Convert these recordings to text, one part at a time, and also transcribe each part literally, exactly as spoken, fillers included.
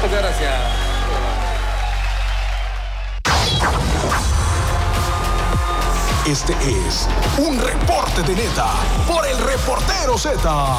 Muchas gracias. Este es un reporte de Neta por el Reportero Z.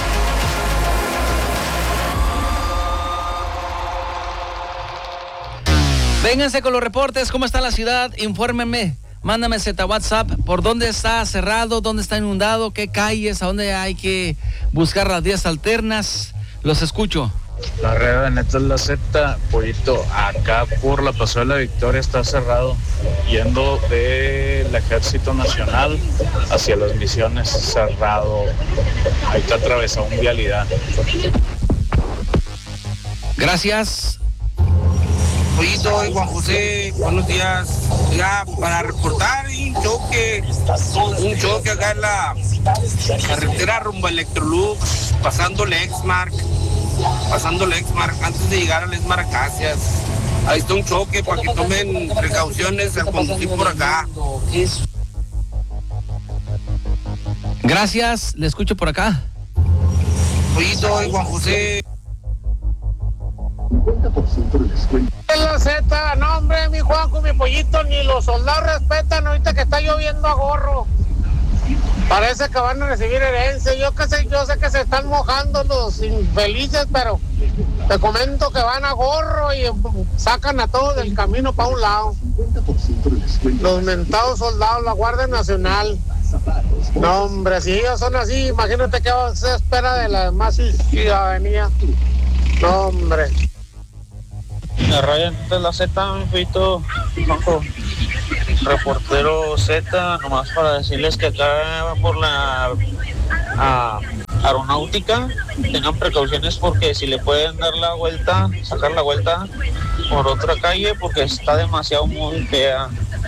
Vénganse con los reportes. ¿Cómo está la ciudad? Infórmenme. Mándame Z WhatsApp. ¿Por dónde está cerrado? ¿Dónde está inundado? ¿Qué calles? ¿A dónde hay que buscar las vías alternas? Los escucho. La red de Neta es la Z, Pollito. Acá por la Paseo de la Victoria está cerrado, yendo del Ejército Nacional hacia las Misiones, cerrado. Ahí está atravesado un vialidad. Gracias. Pollito y Juan José, buenos días. Ya para reportar un choque, un choque acá en la carretera rumbo a Electrolux, pasando el Exmark, pasando el Exmark, antes de llegar al Exmark Acacias. Ahí está un choque para que tomen precauciones al conducir por acá. Gracias, le escucho por acá. Pollito y Juan José. En la Z, no hombre, mi Juanjo, mi Pollito, ni los soldados respetan ahorita que está lloviendo a gorro. Parece que van a recibir herencia. Yo que sé, yo sé que se están mojando los infelices, pero te comento que van a gorro y sacan a todos del camino para un lado. Los mentados soldados, la Guardia Nacional. No hombre, si ellos son así, imagínate qué se espera de la demás ciudadanía. No hombre. La radio de la Z, mi Pollito, reportero Z, nomás para decirles que acá por la a, aeronáutica tengan precauciones porque si le pueden dar la vuelta, sacar la vuelta por otra calle porque está demasiado muy fea.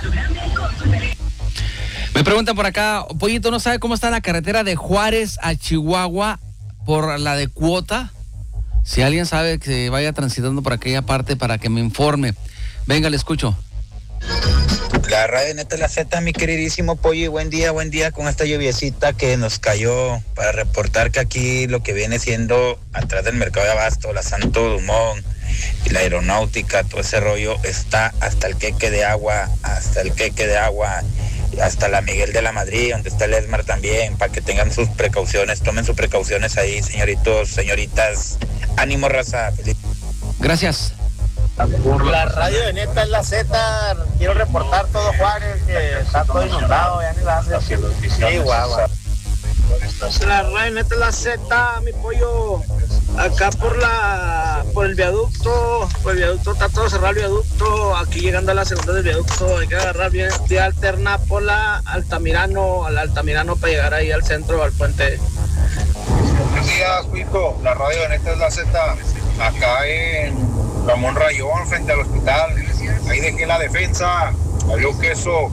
Me preguntan por acá, Pollito, ¿no sabe cómo está la carretera de Juárez a Chihuahua por la de Cuota? Si alguien sabe que vaya transitando por aquella parte para que me informe. Venga, le escucho. La radio Neta la Z, mi queridísimo Pollo, y buen día, buen día con esta lluviecita que nos cayó para reportar que aquí lo que viene siendo atrás del mercado de abasto, la Santo Dumont y la aeronáutica, todo ese rollo está hasta el queque de agua, hasta el queque de agua, hasta la Miguel de la Madrid, donde está el Esmar también, para que tengan sus precauciones, tomen sus precauciones ahí, señoritos, señoritas. Ánimo, raza. Gracias. La radio de Neta es la Z. Quiero reportar todo Juárez, que está todo inundado, ya ni la hace. Sí, guagua. La radio de Neta es la Z, mi pollo. Acá por la por el viaducto, por el viaducto está todo cerrado el viaducto. Aquí llegando a la segunda del viaducto hay que agarrar bien vía alterna por la Altamirano, al Altamirano para llegar ahí al centro, al puente. Buenos días, Pico. La radio de Neta es la Z. Acá en Ramón Rayón, frente al hospital. Ahí dejé la defensa. Adiós, queso.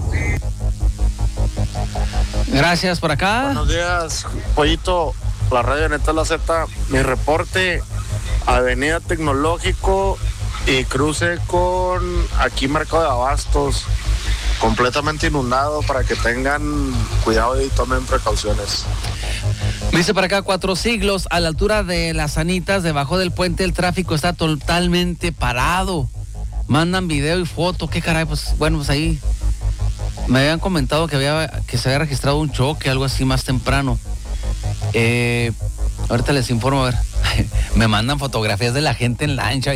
Gracias por acá. Buenos días, Pollito. La radio de Neta es la Z. Mi reporte, Avenida Tecnológico y cruce con aquí Mercado de Abastos. Completamente inundado para que tengan cuidado y tomen precauciones. Dice para acá, Cuatro Siglos, a la altura de Las Anitas, debajo del puente, el tráfico está totalmente parado. Mandan video y foto, qué caray, pues bueno, pues ahí me habían comentado que había que se había registrado un choque, algo así más temprano. Eh, ahorita les informo, a ver, me mandan fotografías de la gente en lancha.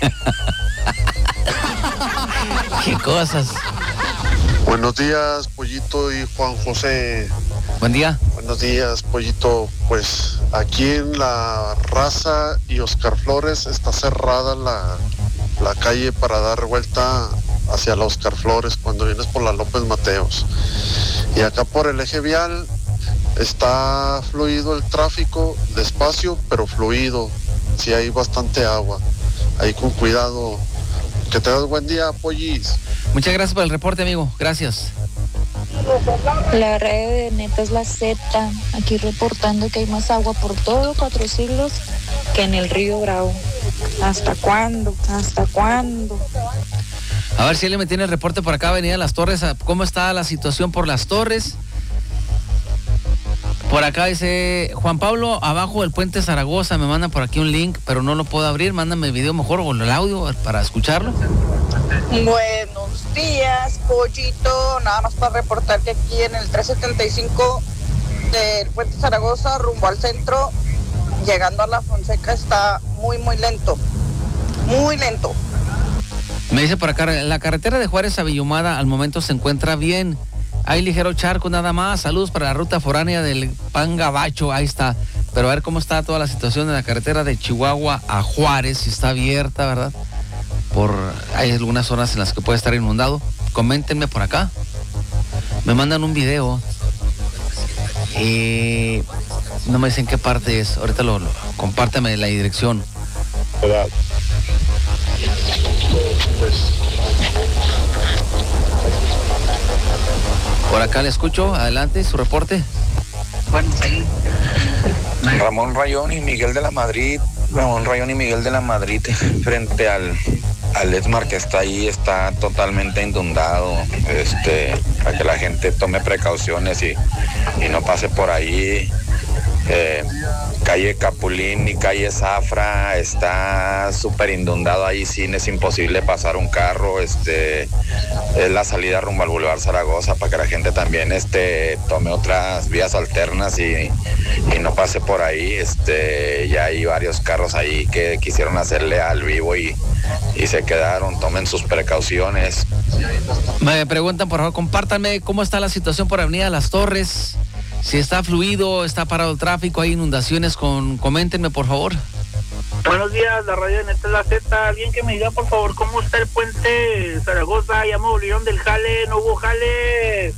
Qué cosas. Buenos días, Pollito y Juan José. Buen día. Buenos días, Pollito. Pues aquí en la Raza y Oscar Flores está cerrada la, la calle para dar vuelta hacia la Oscar Flores cuando vienes por la López Mateos. Y acá por el eje vial está fluido el tráfico, despacio, pero fluido. Sí hay bastante agua. Ahí con cuidado. Que tengas buen día, Pollis. Muchas gracias por el reporte, amigo. Gracias. La radio de Neta es la Z, aquí reportando que hay más agua por todo Cuatro Siglos que en el río Bravo. ¿Hasta cuándo? ¿Hasta cuándo? A ver si alguien me tiene el reporte por acá, Avenida Las Torres. ¿Cómo está la situación por Las Torres? Por acá dice Juan Pablo, abajo del puente Zaragoza, me manda por aquí un link, pero no lo puedo abrir, mándame el video mejor o el audio para escucharlo. Buenos días, Pollito, nada más para reportar que aquí en el trescientos setenta y cinco del puente Zaragoza, rumbo al centro, llegando a La Fonseca, está muy, muy lento, muy lento. Me dice por acá, la carretera de Juárez a Villumada al momento se encuentra bien. Hay ligero charco nada más. Saludos para la ruta foránea del Pan Gabacho. Ahí está. Pero a ver cómo está toda la situación de la carretera de Chihuahua a Juárez. Si está abierta, ¿verdad? Por hay algunas zonas en las que puede estar inundado. Coméntenme por acá. Me mandan un video. Eh, no me dicen qué parte es. Ahorita lo, lo compárteme la dirección. ¿Verdad? Por acá le escucho, adelante, su reporte. Ramón Rayón y Miguel de la Madrid, Ramón Rayón y Miguel de la Madrid, frente al, al Esmar que está ahí, está totalmente inundado, este, para que la gente tome precauciones y, y no pase por ahí. Eh, calle Capulín y calle Zafra está súper inundado, ahí sí es imposible pasar un carro, este es la salida rumbo al Boulevard Zaragoza para que la gente también este tome otras vías alternas y, y no pase por ahí. Este ya hay varios carros ahí que quisieron hacerle al vivo y, y se quedaron, tomen sus precauciones. Me preguntan, por favor, compártanme cómo está la situación por Avenida Las Torres. Si está fluido, está parado el tráfico, hay inundaciones, con, coméntenme por favor. Buenos días, la radio de Neta es la Z. Alguien que me diga por favor cómo está el puente Zaragoza. Ya me volvieron del jale, no hubo jale.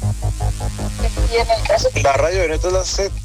La radio de Neta es la Z.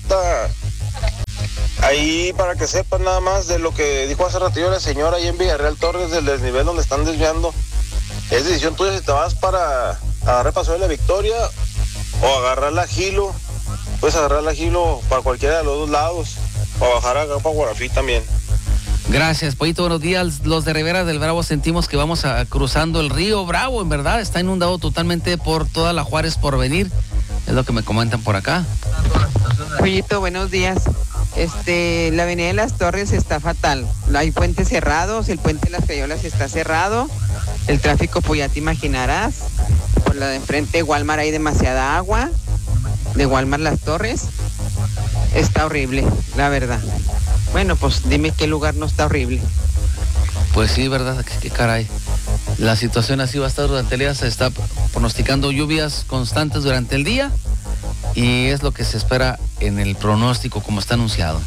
Ahí para que sepan nada más de lo que dijo hace ratillo la señora ahí en Villarreal Torres, del desnivel donde están desviando. Es decisión tuya si te vas para agarrar Paso de la Victoria o agarrar la Gilo. Puedes agarrar la Gilo para cualquiera de los dos lados, o bajar acá para Guarafí también. Gracias, Pollito, buenos días. Los de Rivera del Bravo sentimos que vamos a, cruzando el río Bravo, en verdad, está inundado totalmente por toda la Juárez por venir, es lo que me comentan por acá. Pollito, buenos días. Este, la avenida de Las Torres está fatal, hay puentes cerrados, el puente de las Peyolas está cerrado, el tráfico pues ya te imaginarás, por la de enfrente de Walmart hay demasiada agua, de Walmart Las Torres, está horrible, la verdad. Bueno, pues dime qué lugar no está horrible. Pues sí, verdad, qué caray. La situación así va a estar durante el día, se está pronosticando lluvias constantes durante el día y es lo que se espera en el pronóstico como está anunciado.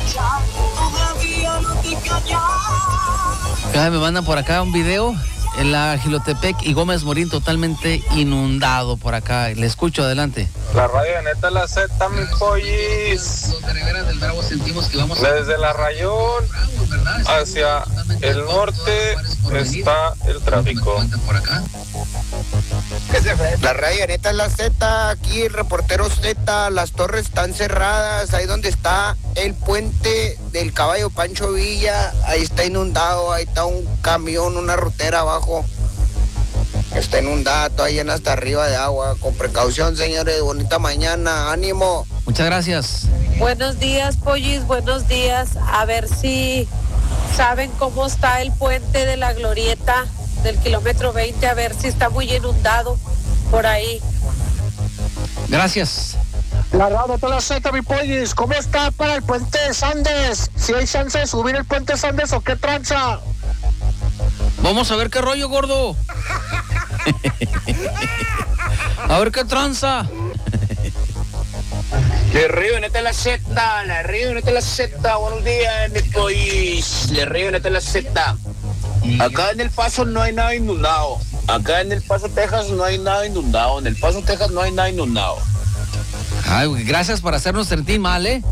Ya me mandan por acá un video en la Gilotepec y Gómez Morín totalmente inundado por acá. Le escucho, adelante. La radio de Neta la Z, mi pollis. Desde la Rayón hacia el norte está el tráfico. La radio Neta es la Z, aquí el reportero Z, las torres están cerradas, ahí donde está el puente del Caballo Pancho Villa, ahí está inundado, ahí está un camión, una rutera abajo, está inundada, toda llena hasta arriba de agua. Con precaución, señores, bonita mañana, ánimo. Muchas gracias. Buenos días, Pollis, buenos días. A ver si saben cómo está el puente de la Glorieta del kilómetro veinte, a ver si está muy inundado por ahí. Gracias. La radio de la Z, mi Pollis, ¿cómo está para el puente de Sandes? ¿Si hay chance de subir el puente de Sandes o qué tranza? Vamos a ver qué rollo, gordo. A ver qué tranza. Le río Neta es la Z, le río Neta es la Z, buenos días, mi Pollis, le río Neta es la Z. Acá en El Paso no hay nada inundado. Acá en El Paso, Texas no hay nada inundado. En El Paso, Texas no hay nada inundado. Ay, gracias por hacernos sentir mal, ¿eh?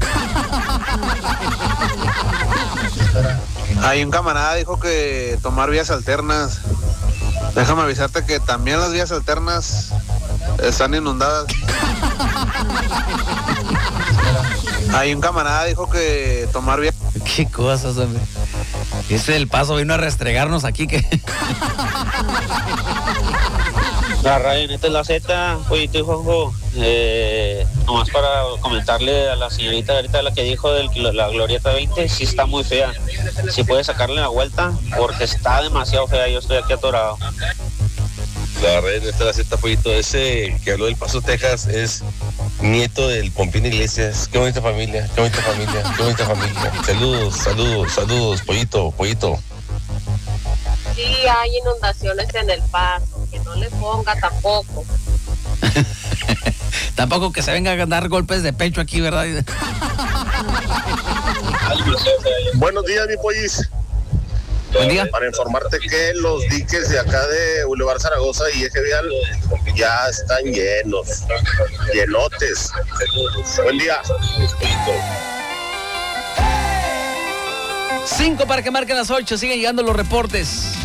Hay un camarada dijo que tomar vías alternas. Déjame avisarte que también las vías alternas están inundadas. Hay un camarada dijo que tomar vías... Qué cosas, hombre. Ese del Paso vino a restregarnos aquí que... La radio Neta es la Z, Pollito y Juanjo, Eh, nomás para comentarle a la señorita ahorita la que dijo de la Glorieta veinte, sí está muy fea. Si puede sacarle la vuelta, porque está demasiado fea, yo estoy aquí atorado. La red de la Z, Pollito, ese que habló del Paso, Texas, es nieto del Pompín Iglesias. Qué bonita familia, qué bonita familia, qué bonita familia. Saludos, saludos, saludos, Pollito, Pollito. Sí, hay inundaciones en El Paso, que no le ponga tampoco. Tampoco que se venga a dar golpes de pecho aquí, ¿verdad? Buenos días, mi pollis. Buen día. Para informarte que los diques de acá de Boulevard Zaragoza y Eje Vial ya están llenos, llenotes. Buen día. Cinco para que marquen las ocho, siguen llegando los reportes.